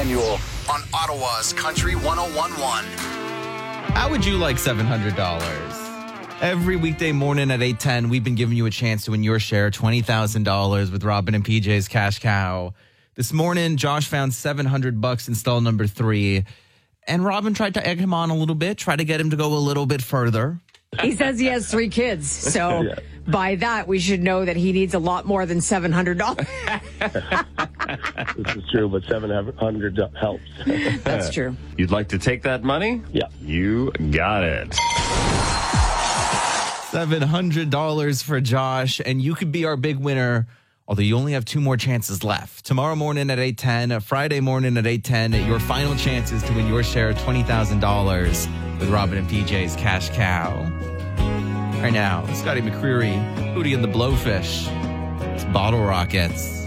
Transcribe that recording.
Annual on Ottawa's Country 101.1. How would you like $700? Every weekday morning at 8:10, we've been giving you a chance to win your share, $20,000 with Robin and PJ's Cash Cow. This morning, Josh found $700 in stall number 3, and Robin tried to egg him on a little bit, try to get him to go a little bit further. He says he has 3 kids, so by that, we should know that he needs a lot more than $700. This is true, but $700 helps. That's true. You'd like to take that money? Yeah. You got it. $700 for Josh, and you could be our big winner, although you only have 2 more chances left. Tomorrow morning at 8:10, Friday morning at 8:10, your final chances to win your share of $20,000 with Robin and PJ's Cash Cow. Right now, Scotty McCreery, Hootie and the Blowfish. It's Bottle Rockets.